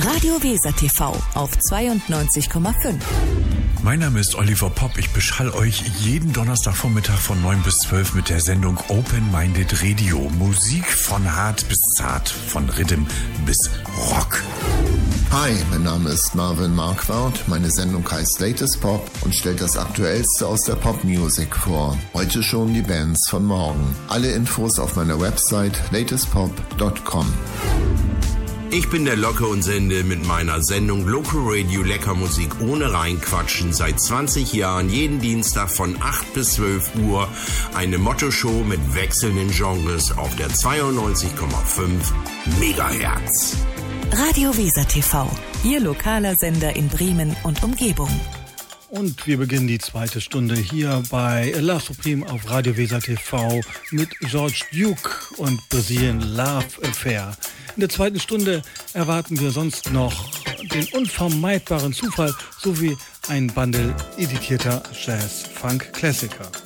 Radio Weser TV auf 92,5. Mein Name ist Oliver Popp. Ich beschall euch jeden Donnerstagvormittag von 9 bis 12 mit der Sendung Open Minded Radio. Musik von hart bis zart, von Rhythm bis Rock. Hi, mein Name ist Marvin Marquardt. Meine Sendung heißt Latest Pop und stellt das Aktuellste aus der Popmusik vor. Heute schon die Bands von morgen. Alle Infos auf meiner Website latestpop.com. Ich bin der Locke und sende mit meiner Sendung Local Radio Leckermusik ohne Reinquatschen seit 20 Jahren jeden Dienstag von 8 bis 12 Uhr eine Motto-Show mit wechselnden Genres auf der 92,5 Megahertz. Radio Weser TV, Ihr lokaler Sender in Bremen und Umgebung. Und wir beginnen die zweite Stunde hier bei La Supreme auf Radio Weser TV mit George Duke und Brazilian Love Affair. In der zweiten Stunde erwarten wir sonst noch den unvermeidbaren Zufall sowie ein Bundle editierter Jazz-Funk-Klassiker.